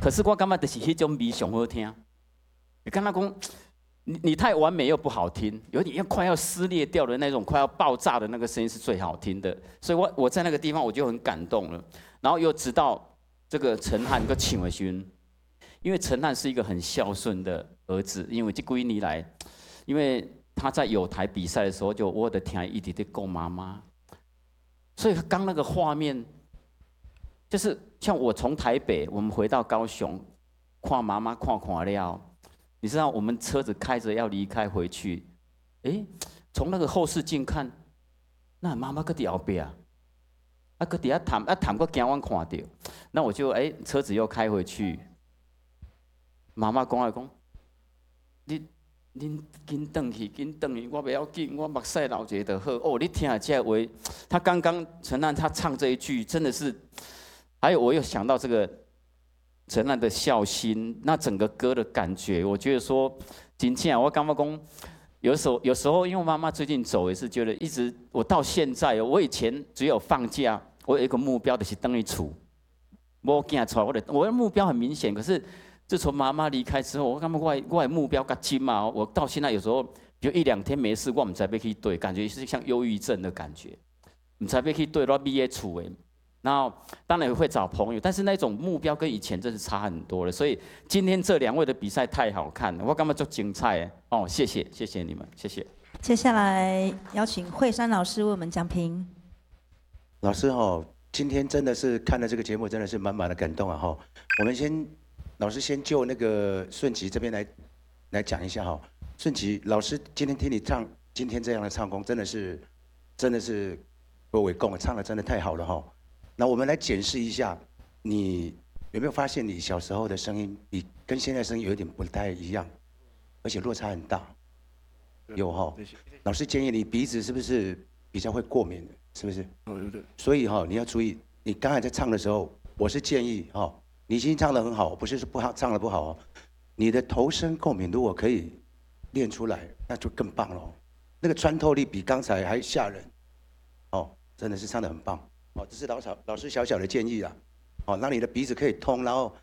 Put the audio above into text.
可是我感觉就是迄种味上好听。你跟他讲，你太完美又不好听，有点快要撕裂掉的那种，快要爆炸的那个声音是最好听的。所以我在那个地方我就很感动了。然后又直到这个陈汉跟请回去，因为陈汉是一个很孝顺的儿子，因为这几年来，因为他在友台比赛的时候，就我的天一直在供妈妈，所以刚那个画面，就是像我从台北我们回到高雄，看妈妈看了。你知道我们车子开着要离开回去，从那个后视镜看，那妈妈搁伫后边啊，搁伫遐谈搁惊我看到，那我就车子又开回去，妈妈讲，恁紧转去，我不要紧，我目屎流一个就好。哦，你听下这话，他刚刚陈汉他唱这一句真的是，还有我又想到这个。陈汉的孝心，那整个歌的感觉，我觉得说，真正我感觉讲，有时候，因为我妈妈最近走也是觉得一直，我到现在，我以前只有放假，我有一个目标就是等于厝，我囝出来，我的目标很明显，可是自从妈妈离开之后，我感觉我的目标较紧嘛，我到现在有时候就一两天没事，我唔知要去对，感觉是像忧郁症的感觉，唔知要去对，我毕业厝的。然后当然也会找朋友，但是那种目标跟以前真是差很多了。所以今天这2位的比赛太好看了，我感觉就精彩哦！谢谢你们，谢谢。 接下来邀请惠珊老师为我们讲评。 老师今天真的是看了这个节目，真的是满满的感动啊哈！我们老师先就那个顺琪这边来讲一下哈。顺琪老师今天听你唱，今天这样的唱功，真的是各位共唱的真的太好了哈。那我们来检视一下，你有没有发现你小时候的声音比跟现在声音有一点不太一样，而且落差很大？有哈。老师建议你鼻子是不是比较会过敏的？是不是？ 对。 所以你要注意，你刚才在唱的时候，我是建议你已经唱得很好，不是不好唱得不好你的头声共鸣如果可以练出来，那就更棒了。那个穿透力比刚才还吓人，真的是唱得很棒。这是老师小小的建议啦，让你的鼻子可以通，然后